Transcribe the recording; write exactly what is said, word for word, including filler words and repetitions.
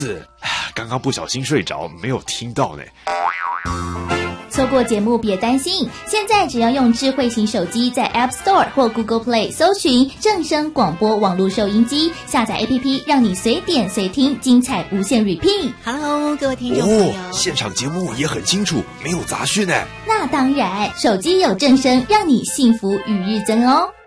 是，刚刚不小心睡着，没有听到呢。 错过节目别担心，现在只要用智慧型手机在 App Store 或 Google Play 搜寻正声广播网络收音机，下载 A P P 让你随点随听，精彩无限 repeat。 Hello， 各位听众朋友， 哦，现场节目也很清楚，没有杂讯呢。 那当然，手机有正声，让你幸福与日增哦。